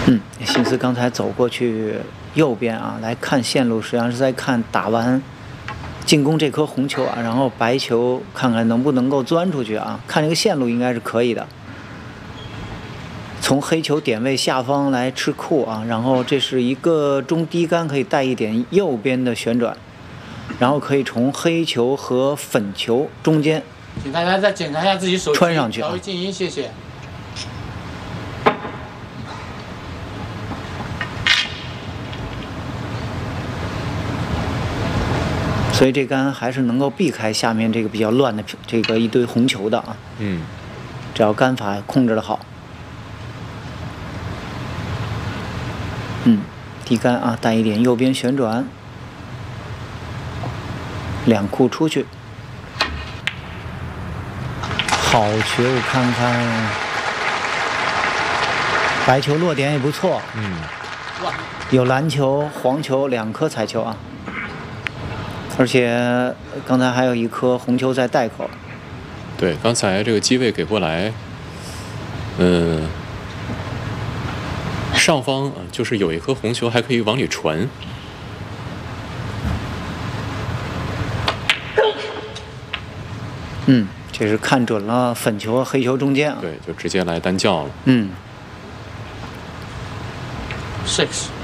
心思刚才走过去右边啊，来看线路，实际上是在看打完进攻这颗红球啊，然后白球看看能不能够钻出去啊，看这个线路应该是可以的。从黑球点位下方来吃库啊，然后这是一个中低杆，可以带一点右边的旋转，然后可以从黑球和粉球中间， 请大家再检查一下自己手机， 穿上去调为静音，谢谢。 所以这杆还是能够避开下面这个比较乱的这个一堆红球的啊。只要杆法控制得好。低杆啊，带一点右边旋转，两库出去，好球，看看白球落点也不错，有蓝球、黄球2颗彩球啊，而且刚才还有一颗红球在袋口。 对，刚才这个机位给过来，上方就是有一颗红球还可以往里传。 这是看准了粉球和黑球中间啊。 对，就直接来单叫了。 6